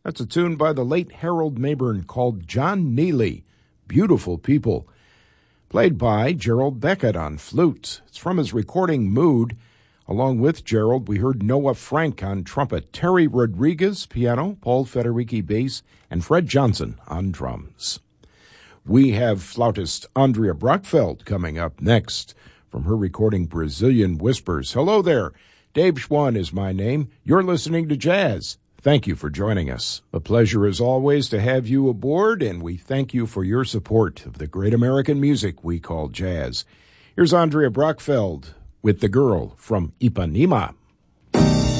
That's a tune by the late Harold Mayburn called John Neely, Beautiful People, played by Gerald Beckett on flute. It's from his recording Mood. Along with Gerald, we heard Noah Frank on trumpet, Terry Rodriguez piano, Paul Federici bass, and Fred Johnson on drums. We have flautist Andrea Brockfeld coming up next from her recording Brazilian Whispers. Hello there. Dave Schwann is my name. You're listening to Jazz. Thank you for joining us. A pleasure as always to have you aboard, and we thank you for your support of the great American music we call jazz. Here's Andrea Brockfeld with The Girl from Ipanema.